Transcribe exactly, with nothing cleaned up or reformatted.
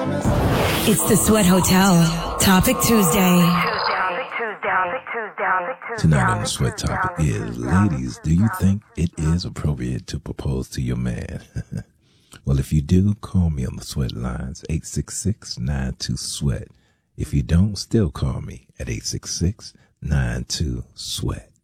It's the Sweat Hotel. Topic Tuesday. Tonight on the Sweat topic is, ladies, do you think it is appropriate to propose to your man? Well, if you do, call me on the Sweat lines, eight six six, nine two, SWEAT. If you don't, still call me at eight six six, nine two, SWEAT.